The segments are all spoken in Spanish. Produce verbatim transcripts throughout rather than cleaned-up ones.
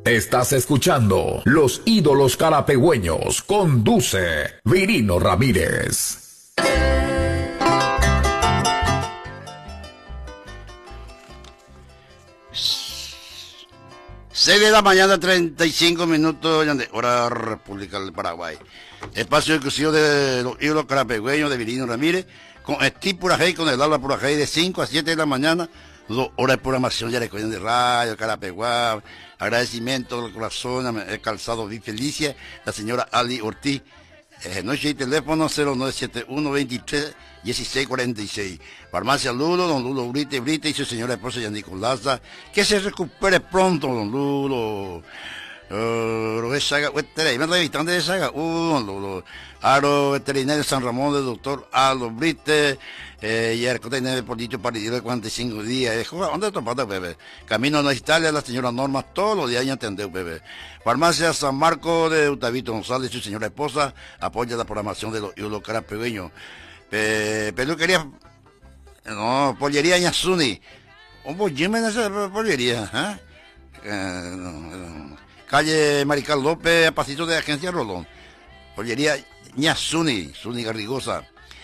Estás escuchando Los Ídolos Carapegüeños. Conduce Virino Ramírez. seis de la mañana, treinta y cinco minutos, hora República del Paraguay. Espacio exclusivo de los ídolos carapegüeños de Virino Ramírez, con Steve Purajey, con el habla Purajey, de cinco a siete de la mañana, dos horas de programación, ya recuerden de radio, Carapeguá, agradecimiento del corazón, el calzado Vi Felicia, la señora Ali Ortiz, eh, noche y teléfono cero nueve siete uno, veintitrés, dieciséis cuarenta y seis. Farmacia Lulo, don Lulo Brite Brite y su señora esposa ya Nicolasa, que se recupere pronto, don Lulo. Uh, saga, me revistan de saga, uh, Lulo. Aro veterinario San Ramón del doctor Aldo Brite, eh, y el contenido por dicho partido de cuarenta y cinco días. ¿Dónde topaste, bebé? Camino a la Italia, la señora Norma, todos los días ya atendeu, bebé. Farmacia San Marco de Utavito González y su señora esposa apoya la programación de los ídolos carapegüeños. Pe peluquería, no, pollería Yasuni. Un pollime en esa pollería, ¿eh? Eh, no, no. Calle Marical López, a pasito de Agencia Rolón. Pollería Ñazuni, Zuni Garrigosa.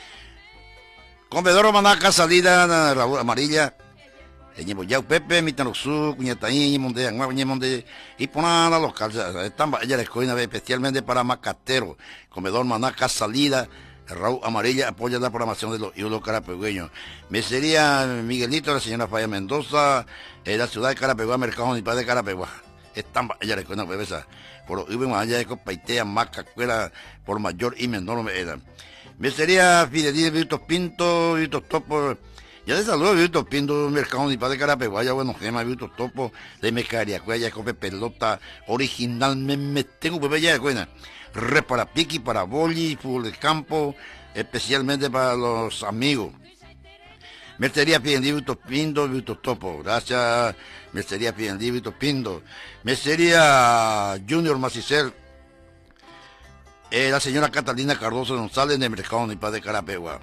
Comedor Manaca, salida Raúl Amarilla. Ñeboyau Pepe, Mitanusú, Cuñataín, Ñemonde, Anguá, Ñemonde, y Ponana local. Están ella la escuela especialmente para Macatero. Comedor Manaca, salida. Raúl Amarilla apoya la programación de los ídolos carapegüeños. Mesería Miguelito, la señora Falla Mendoza, en la ciudad de Carapeguá, Mercado Municipal de Carapeguá. Están ella la escuela bebesa. Por lo allá de Copaitea, Maca, Cuela, por mayor y menor me eran. Mesería Fidelidad, Víctor Pinto, Víctor Topo. Ya les saludo, Víctor Pinto, Mercado Municipal de Carapeguá, ya bueno, gema, Víctor Topo, de Mecaria, Cuella, Cope Pelota, originalmente tengo bebé ya de cuena. Re para piqui, para boli, fútbol de campo, especialmente para los amigos. Mercería Piendí, Víctor Pinto, Víctor Topo. Gracias, Mercería Piendí, Víctor Pinto. Mercería Junior Macicel. Eh, la señora Catalina Cardoso González de Mercado Municipal de Carapeguá.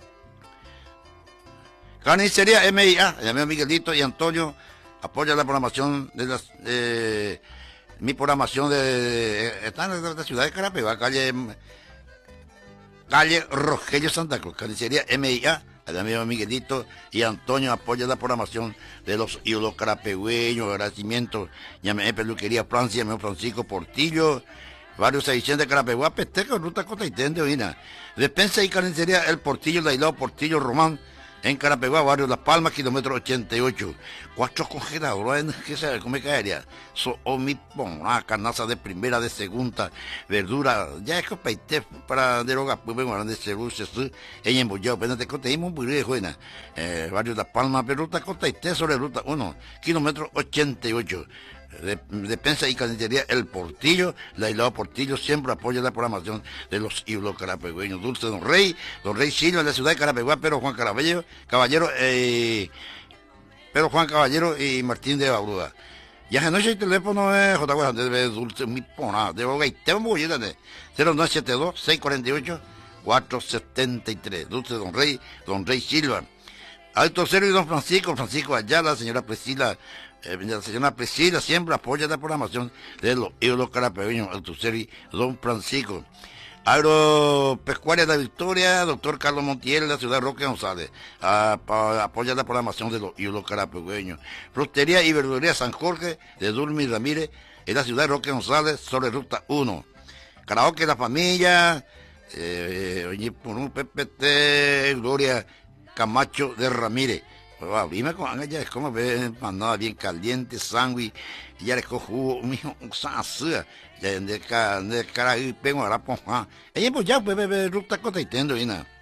Carnicería M I A, el amigo Miguelito y Antonio apoya la programación de las... Eh, mi programación de... Están en la ciudad de Carapeguá, calle... Calle Rogelio Santa Cruz. Carnicería M I A, el amigo Miguelito y Antonio apoya la programación de los ídolos carapegüeños. Agradecimiento. Llamé Peluquería Francia, amigo Francisco Portillo. Varios seiscientos de Carapeguá, Pesteca, Ruta Costa y Tende, Oina. Despensa y carnicería El Portillo, de Aislado Portillo Román, en Carapeguá, barrio Las Palmas, kilómetro ochenta y ocho. Cuatro congeladores, ¿qué se come caería? So, omipón, ah, carnaza de primera, de segunda, verdura, ya es que paité para derogar, pues bueno, de ceruce, en embollado, pero te conteímos muy de juena. Eh, barrio Las Palmas, pero Ruta Costa y Tende, sobre Ruta uno, kilómetro ochenta y ocho. De, despensa y carnicería El Portillo, la Aislado Portillo siempre apoya la programación de los ídolos carapegüeños. Dulce Don Rey, Don Rey Silva en la ciudad de Carapeguá, pero Juan Caballero, Caballero, eh, pero Juan Caballero y Martín de Bauruda. Y a noche el teléfono es J. Juan de Dulce, mi pona, de Bogay, te vamos a ir cero nueve siete dos, seis cuatro ocho, cuatro siete tres. Dulce Don Rey, Don Rey Silva. Alto Cero y Don Francisco, Francisco Ayala, señora Priscila. Eh, la señora Priscila siempre apoya la programación de los ídolos carapegüeños, Altuceri, Don Francisco. Agropecuaria de la Victoria, doctor Carlos Montiel, la ciudad de Roque González, a, pa, apoya la programación de los ídolos carapegüeños. Frutería y verdulería San Jorge, de Dulmi Ramírez, en la ciudad de Roque González, sobre Ruta uno. Karaoke La Familia, eh, oye, por un P P T, Gloria Camacho de Ramírez. Dime con ella es como ver nada bien caliente, sándwich, ya le cojo un hijo, un sasua, de de de cara y pego a la ponja. Ella pues ya bebe ruta cota y tendo y nada.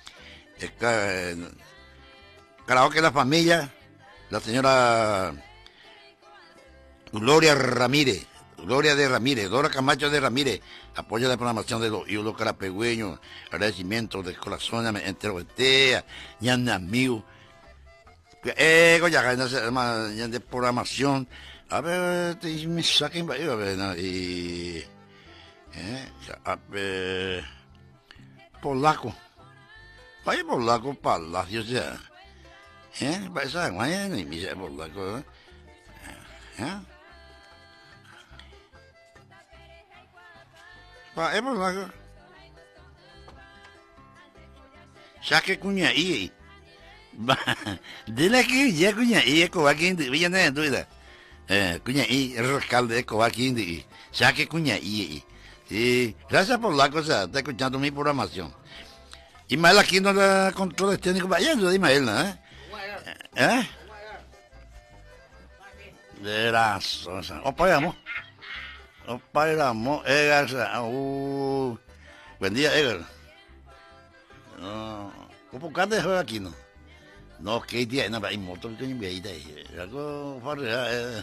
Karaoke La Familia, la señora Gloria Ramírez, Gloria de Ramírez, Dora Camacho de Ramírez, apoya la programación de los ídolos carapegüeños, agradecimientos de corazón, entre botea, ñan amigo. Eh, ya de programación, a ver, me saquen, a ver, y, eh, a ver, polaco, vaya polaco, palacio, ya, eh, vaya, vaya, ni me polaco, eh, Pa, es por la... Ya que cuña y... Dile que ya cuña y eco aquí en Villa de Duida. Eh, cuña y el alcalde eco aquí en ya que cuña y... Sí, gracias por la cosa, está escuchando mi programación. Ismael aquí no la controles técnicos, vaya, yo de Ismael, ¿no? ¿Eh? ¿Eh? Verás, o sea, opa, vamos. Opa, vamos, Edgar, uh, buen día, Edgar. No, ¿cómo que andas aquí, no? No, que día, no, hay motor que me veía ahí, algo, eh.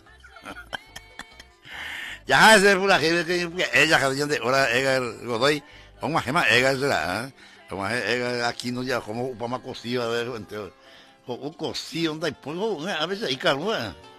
Ya, ese fue la gente que ella, que ahora, Edgar Godoy, vamos a llamar Edgar, ¿será? Como aquí no ya como para más cocido a ver, un cocido, ¿dónde hay polvo? A veces hay calor.